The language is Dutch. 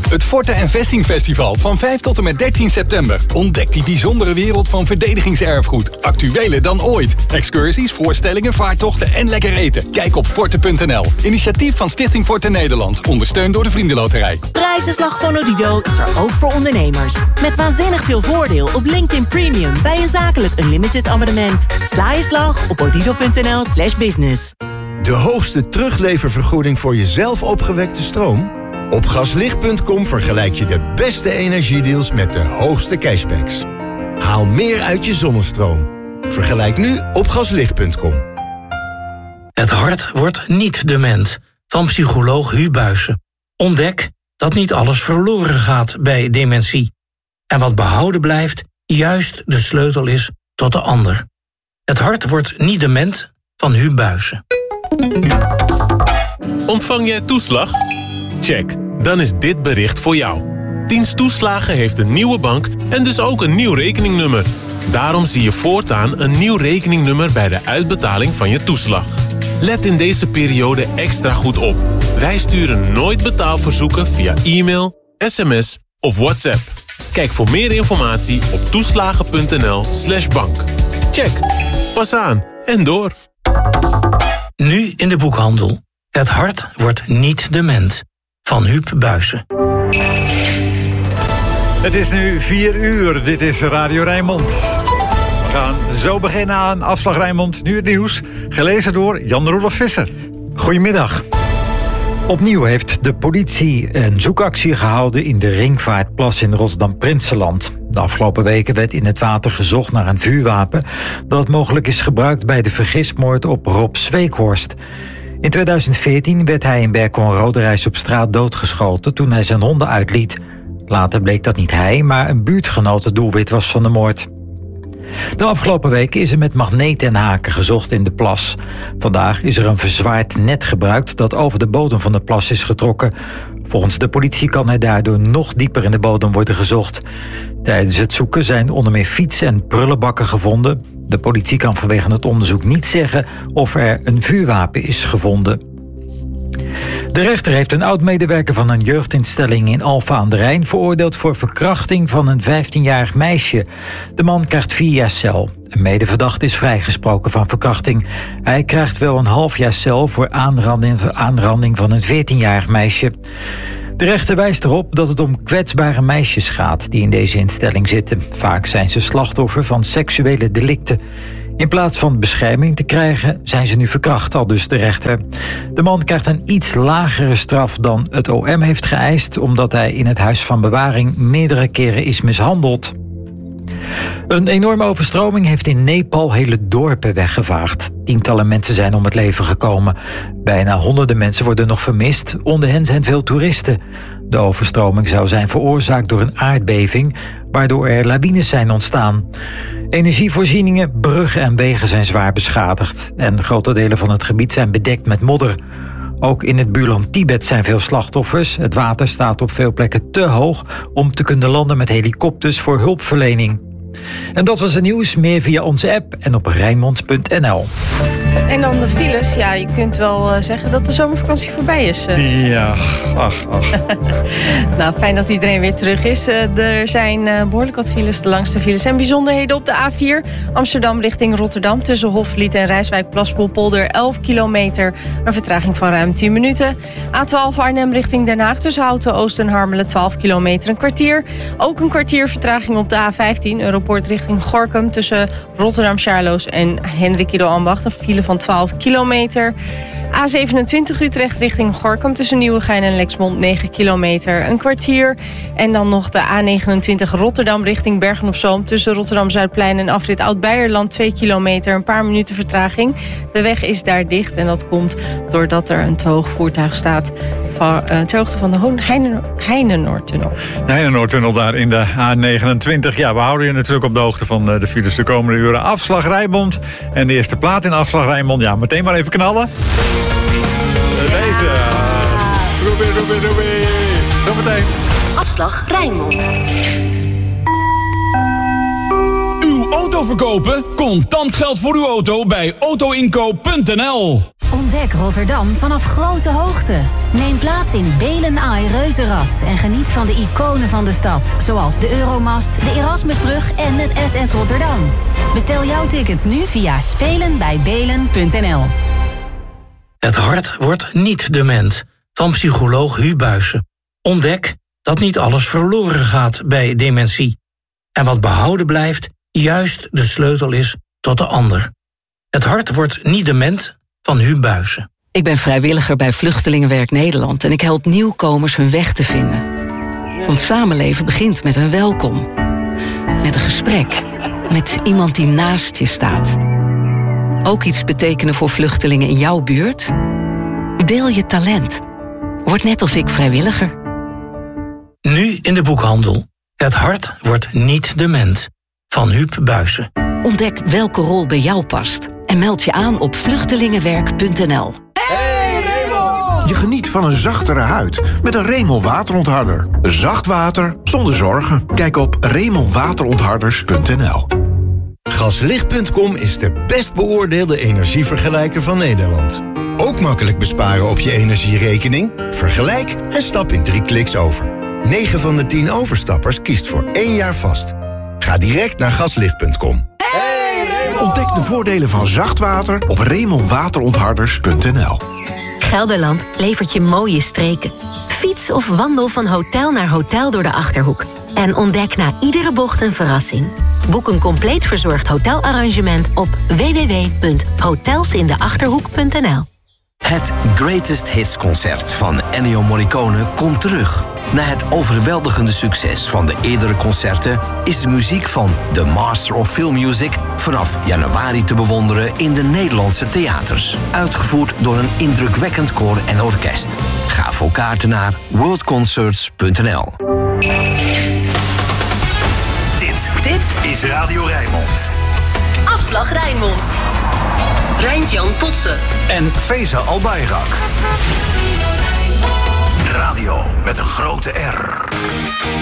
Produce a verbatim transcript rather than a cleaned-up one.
Het Forte en Vesting Festival van vijf tot en met dertien september. Ontdek die bijzondere wereld van verdedigingserfgoed. Actueler dan ooit. Excursies, voorstellingen, vaartochten en lekker eten. Kijk op forte punt n l. Initiatief van Stichting Forte Nederland. Ondersteund door de Vriendenloterij. Prijzenslag van Odido is er ook voor ondernemers. Met waanzinnig veel voordeel op LinkedIn Premium bij een zakelijk unlimited abonnement. Sla je slag op odido punt n l slash business. De hoogste terugleververgoeding voor jezelf opgewekte stroom? Op gaslicht punt com vergelijk je de beste energiedeals met de hoogste cashbacks. Haal meer uit je zonnestroom. Vergelijk nu op gaslicht punt com. Het hart wordt niet dement. Van psycholoog Huub Buijsen. Ontdek dat niet alles verloren gaat bij dementie. En wat behouden blijft, juist de sleutel is tot de ander. Het hart wordt niet dement van Huub Buijsen. Ontvang jij toeslag? Check. Dan is dit bericht voor jou. Dienst Toeslagen heeft een nieuwe bank en dus ook een nieuw rekeningnummer. Daarom zie je voortaan een nieuw rekeningnummer bij de uitbetaling van je toeslag. Let in deze periode extra goed op. Wij sturen nooit betaalverzoeken via e-mail, sms of WhatsApp. Kijk voor meer informatie op toeslagen punt n l slash bank. Check. Pas aan en door. Nu in de boekhandel. Het hart wordt niet dement. Van Huub Buijsen. Het is nu vier uur. Dit is Radio Rijnmond. We gaan zo beginnen aan Afslag Rijnmond. Nu het nieuws. Gelezen door Jan-Roelof Visser. Goedemiddag. Opnieuw heeft de politie een zoekactie gehouden in de Ringvaartplas in Rotterdam-Prinsenland. De afgelopen weken werd in het water gezocht naar een vuurwapen dat mogelijk is gebruikt bij de vergismoord op Rob Zweekhorst. In tweeduizend veertien werd hij in Berkel-Roderijs op straat doodgeschoten toen hij zijn honden uitliet. Later bleek dat niet hij, maar een buurtgenoot het doelwit was van de moord. De afgelopen weken is er met magneten en haken gezocht in de plas. Vandaag is er een verzwaard net gebruikt dat over de bodem van de plas is getrokken. Volgens de politie kan er daardoor nog dieper in de bodem worden gezocht. Tijdens het zoeken zijn onder meer fietsen en prullenbakken gevonden. De politie kan vanwege het onderzoek niet zeggen of er een vuurwapen is gevonden. De rechter heeft een oud-medewerker van een jeugdinstelling in Alphen aan de Rijn veroordeeld voor verkrachting van een vijftienjarig meisje. De man krijgt vier jaar cel. Een medeverdachte is vrijgesproken van verkrachting. Hij krijgt wel een half jaar cel voor aanranding, aanranding van een veertienjarig meisje. De rechter wijst erop dat het om kwetsbare meisjes gaat die in deze instelling zitten. Vaak zijn ze slachtoffer van seksuele delicten. In plaats van bescherming te krijgen, zijn ze nu verkracht, aldus de rechter. De man krijgt een iets lagere straf dan het O M heeft geëist, omdat hij in het huis van bewaring meerdere keren is mishandeld. Een enorme overstroming heeft in Nepal hele dorpen weggevaagd. Tientallen mensen zijn om het leven gekomen. Bijna honderden mensen worden nog vermist. Onder hen zijn veel toeristen. De overstroming zou zijn veroorzaakt door een aardbeving, waardoor er lawines zijn ontstaan. Energievoorzieningen, bruggen en wegen zijn zwaar beschadigd. En grote delen van het gebied zijn bedekt met modder. Ook in het buurland Tibet zijn veel slachtoffers. Het water staat op veel plekken te hoog om te kunnen landen met helikopters voor hulpverlening. En dat was het nieuws. Meer via onze app en op rijnmond punt n l. En dan de files. Ja, je kunt wel uh, zeggen dat de zomervakantie voorbij is. Uh. Ja, ach, ach. Nou, fijn dat iedereen weer terug is. Uh, er zijn uh, behoorlijk wat files. De langste files en bijzonderheden op de A vier. Amsterdam richting Rotterdam. Tussen Hofvliet en Rijswijk-Plaspolpolder elf kilometer. Een vertraging van ruim tien minuten. A twaalf Arnhem richting Den Haag. Tussen Houten Oost en Harmelen twaalf kilometer. Een kwartier. Ook een kwartier vertraging op de A vijftien. Europoort richting Gorinchem. Tussen Rotterdam-Charloes en Hendrik Ido Ambacht. Een file van twaalf kilometer. A zevenentwintig Utrecht richting Gorinchem tussen Nieuwegein en Lexmond negen kilometer, een kwartier. En dan nog de A negenentwintig Rotterdam richting Bergen-op-Zoom tussen Rotterdam-Zuidplein en afrit Oud-Beierland twee kilometer, een paar minuten vertraging. De weg is daar dicht en dat komt doordat er een te hoog voertuig staat van, uh, ter hoogte van de Heinenoordtunnel. De Heinenoordtunnel daar in de A negenentwintig. Ja, we houden je natuurlijk op de hoogte van de files de komende uren. Afslag Rijnmond. En de eerste plaat in Afslag Rijnmond. Ja, meteen maar even knallen. Deze. Roebie, roebie, roebie. Zometeen. Afslag Rijnmond. Uw auto verkopen? Contant geld voor uw auto bij auto inkoop punt n l. Ontdek Rotterdam vanaf grote hoogte. Neem plaats in Belen Eye Reuzenrad en geniet van de iconen van de stad, zoals de Euromast, de Erasmusbrug en het S S Rotterdam. Bestel jouw tickets nu via spelen bij belen punt n l. Het hart wordt niet dement, van psycholoog Hu Buijsen. Ontdek dat niet alles verloren gaat bij dementie. En wat behouden blijft, juist de sleutel is tot de ander. Het hart wordt niet dement, van Hu Buijsen. Ik ben vrijwilliger bij Vluchtelingenwerk Nederland en ik help nieuwkomers hun weg te vinden. Want samenleven begint met een welkom. Met een gesprek. Met iemand die naast je staat. Ook iets betekenen voor vluchtelingen in jouw buurt? Deel je talent. Word net als ik vrijwilliger. Nu in de boekhandel. Het hart wordt niet dement, van Huub Buijsen. Ontdek welke rol bij jou past. En meld je aan op vluchtelingenwerk punt n l. Hey Remel! Je geniet van een zachtere huid met een Remel waterontharder. Zacht water zonder zorgen. Kijk op remel waterontharders punt n l. Gaslicht punt com is de best beoordeelde energievergelijker van Nederland. Ook makkelijk besparen op je energierekening? Vergelijk en stap in drie kliks over. negen van de tien overstappers kiest voor één jaar vast. Ga direct naar gaslicht punt com. Ontdek de voordelen van zacht water op remel waterontharders punt n l. Gelderland levert je mooie streken. Fiets of wandel van hotel naar hotel door de Achterhoek. En ontdek na iedere bocht een verrassing. Boek een compleet verzorgd hotelarrangement op w w w punt hotelsindeachterhoek punt n l. Het Greatest Hits concert van Ennio Morricone komt terug. Na het overweldigende succes van de eerdere concerten is de muziek van The Master of Film Music vanaf januari te bewonderen in de Nederlandse theaters. Uitgevoerd door een indrukwekkend koor en orkest. Ga voor kaarten naar world concerts punt n l. Dit, dit is Radio Rijnmond. Afslag Rijnmond. Rijntjan Potsen. En Feza Albayrak. Radio met een grote R.